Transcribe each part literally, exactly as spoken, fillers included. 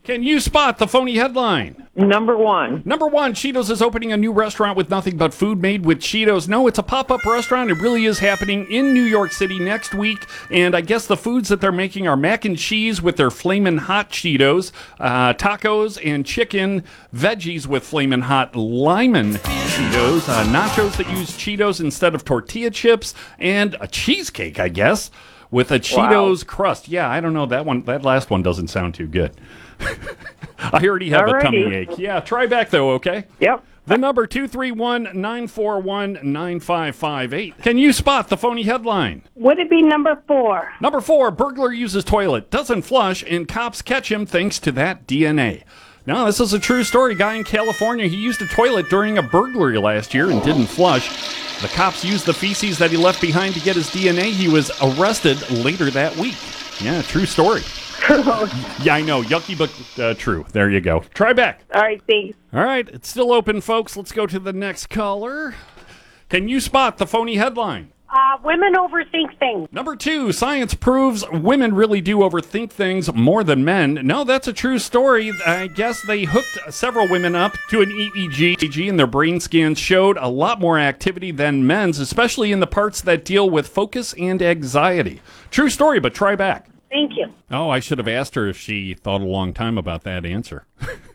Can you spot the phony headline? Number one. Number one, Cheetos is opening a new restaurant with nothing but food made with Cheetos. No, it's a pop-up restaurant. It really is happening in New York City next week. And I guess the foods that they're making are mac and cheese with their Flamin' Hot Cheetos, uh, tacos and chicken, veggies with Flamin' Hot Lyman Cheetos, uh, nachos that use Cheetos instead of tortilla chips, and a cheesecake, I guess, with a Cheetos wow. crust. Yeah, I don't know. That one, that last one doesn't sound too good. I already have Alrighty. a tummy ache. Yeah, try back, though, okay? Yep. The number two three one, nine four one, nine five five eight. Can you spot the phony headline? Would it be number four? Number four, burglar uses toilet, doesn't flush, and cops catch him thanks to that D N A. No, this is a true story. Guy in California, he used a toilet during a burglary last year and didn't flush. The cops used the feces that he left behind to get his D N A. He was arrested later that week. Yeah, true story. Yeah, I know. Yucky, but uh, true. There you go. Try back. All right, thanks. All right, it's still open, folks. Let's go to the next caller. Can you spot the phony headline? Uh, women overthink things. Number two, science proves women really do overthink things more than men. No, that's a true story. I guess they hooked several women up to an E E G, and their brain scans showed a lot more activity than men's, especially in the parts that deal with focus and anxiety. True story, but try back. Thank you. Oh, I should have asked her if she thought a long time about that answer.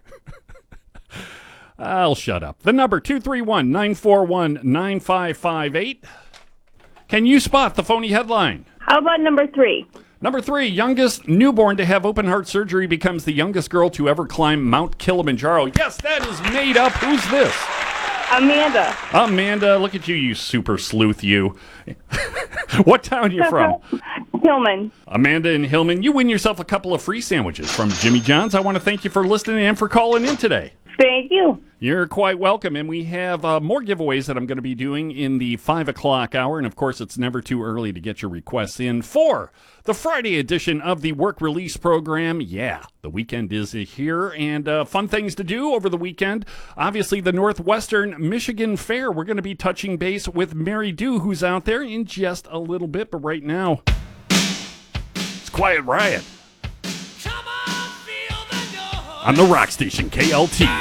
I'll shut up. The number two three one, nine four one, nine five five eight. Can you spot the phony headline? How about number three? Number three, youngest newborn to have open heart surgery becomes the youngest girl to ever climb Mount Kilimanjaro. Yes, that is made up. Who's this? Amanda. Amanda, look at you, you super sleuth, you. What town are you from? Hillman. Amanda in Hillman, you win yourself a couple of free sandwiches from Jimmy John's. I want to thank you for listening and for calling in today. Thank you. You're quite welcome, and we have uh, more giveaways that I'm going to be doing in the five o'clock hour, and of course, it's never too early to get your requests in for the Friday edition of the Work Release Program. Yeah, the weekend is here, and uh, fun things to do over the weekend. Obviously, the Northwestern Michigan Fair. We're going to be touching base with Mary Dew, who's out there in just a little bit, but right now, it's Quiet Riot on the rock station, K L T.